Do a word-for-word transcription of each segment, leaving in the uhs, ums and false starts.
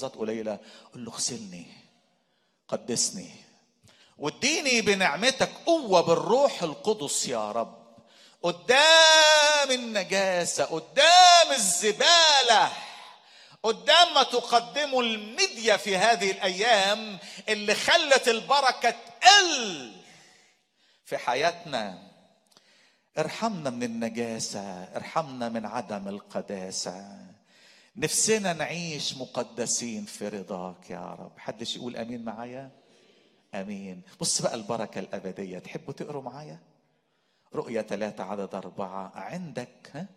لحظات قليلة قل له اغسلني، قدسني، واديني بنعمتك قوة بالروح القدس يا رب قدام النجاسة، قدام الزبالة، قدام ما تقدمه الميديا في هذه الأيام اللي خلت البركة تقل في حياتنا. ارحمنا من النجاسة، ارحمنا من عدم القداسة. نفسنا نعيش مقدسين في رضاك يا رب. حدش يقول امين معايا؟ امين. بص بقى البركة الابدية، تحبوا تقروا معايا رؤية ثلاثة عدد أربعة؟ عندك ها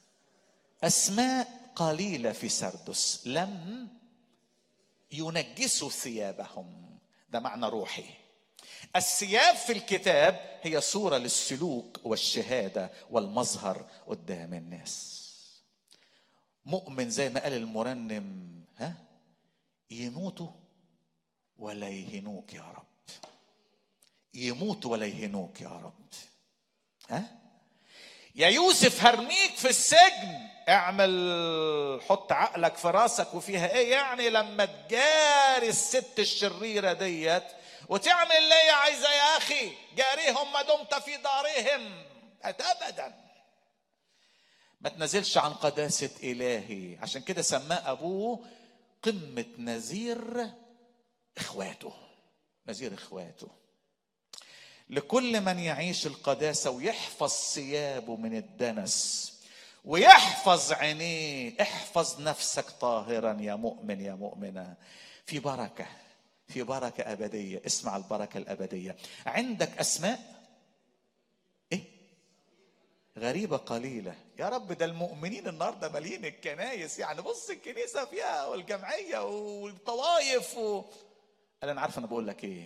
أسماء قليلة في سردس لم ينجسوا ثيابهم. ده معنى روحي. الثياب في الكتاب هي صورة للسلوك والشهادة والمظهر قدام الناس. مؤمن زي ما قال المرنم، ها يموتوا ولا يهنوك يا رب، يموتوا ولا يهنوك يا رب. ها يا يوسف هرميك في السجن، اعمل حط عقلك في راسك وفيها ايه يعني لما تجاري الست الشريرة ديت وتعمل اللي هي عايزة. يا اخي جاريهم ما دمت في دارهم. ابدا ما تنزلش عن قداسة الهي. عشان كده سماه ابوه قمة نذير اخواته، نذير اخواته. لكل من يعيش القداسة ويحفظ ثيابه من الدنس ويحفظ عينيه. احفظ نفسك طاهرا يا مؤمن يا مؤمنة. في بركة، في بركة أبدية. اسمع البركة الأبدية. عندك أسماء إيه؟ غريبة قليلة. يا رب ده المؤمنين النهاردة مالين الكنايس، يعني بص الكنيسة فيها والجمعية والطوائف و... قال أنا عارف أنا بقول لك إيه.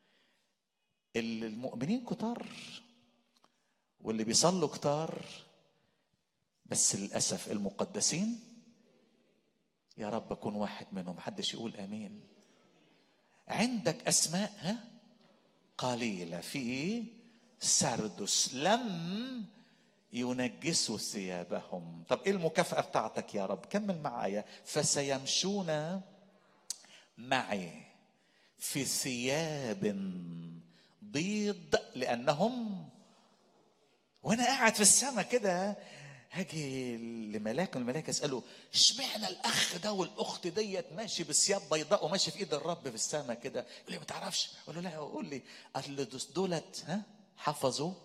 المؤمنين كتار واللي بيصلوا كتار، بس للأسف المقدسين يا رب أكون واحد منهم. محدش يقول أمين. عندك أسماء ها قليلة في سردس لم ينجسوا ثيابهم. طب إيه المكافأة بتاعتك يا رب؟ كمل معايا. فسيمشون معي في ثياب بيض لأنهم. وأنا قاعد في السماء كده هاجي لملاك من الملائكة اسأله اشمعنى الأخ ده والأخت ديت ماشي بثياب بيضاء وماشي في إيد الرب في السماء كده؟ يقول لي ما تعرفش؟ أقول له لا. أقول لي أصل دولت ها حفظوا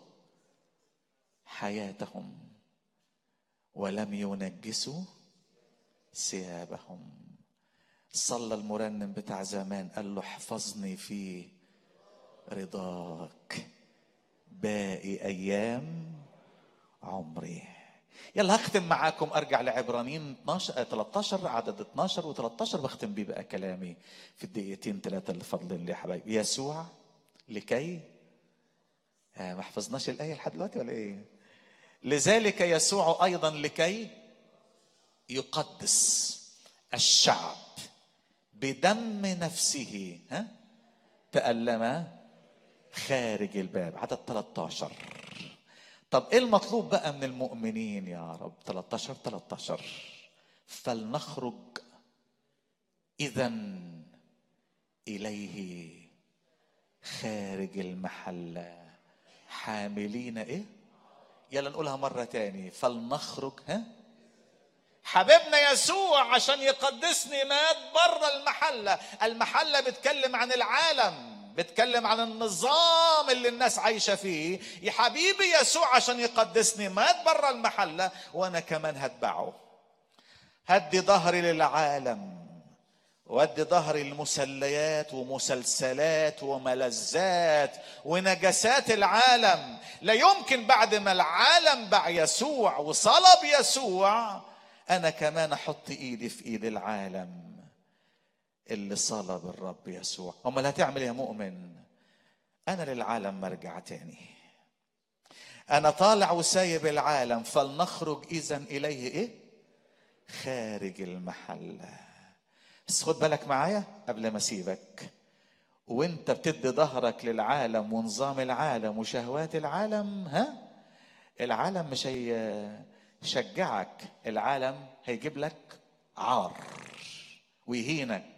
حياتهم ولم ينجسوا ثيابهم. صلى المرنم بتاع زمان قال له احفظني في رضاك باقي أيام عمري. يلا هختم معاكم. ارجع لعبرانيين اثناشر ثلاثة عشر عدد اثناشر و13 بختم بيه بقى كلامي في الدقيقتين ثلاثه اللي فاضلين لي يا حبايبي. يسوع لكي آه ما حفظناش الايه لحد دلوقتي ولا ايه؟ لذلك يسوع ايضا لكي يقدس الشعب بدم نفسه ها تألم خارج الباب. عدد ثلاثة عشر. طب ايه المطلوب بقى من المؤمنين يا رب؟ ثلاثة عشر ثلاثة عشر. فلنخرج اذن اليه خارج المحله حاملين ايه؟ يلا نقولها مره تاني. فلنخرج ها حبيبنا يسوع عشان يقدسني مات بره المحله. المحله بتكلم عن العالم، بتكلم عن النظام اللي الناس عايشة فيه. يا حبيبي يسوع عشان يقدسني مات برا المحلة، وانا كمان هتبعه. هدي ظهري للعالم وادي ظهري للمسليات ومسلسلات وملذات ونجاسات العالم. لا يمكن بعد ما العالم باع يسوع وصلب يسوع انا كمان احط ايدي في ايد العالم اللي صلب الرب يسوع. امال هتعمل يا مؤمن؟ انا للعالم مرجع تاني. انا طالع وسايب العالم. فلنخرج اذن اليه ايه؟ خارج المحله. بس خد بالك معايا قبل ما اسيبك. وانت بتدي ظهرك للعالم ونظام العالم وشهوات العالم، ها العالم مش هيشجعك، العالم هيجيب لك عار ويهينك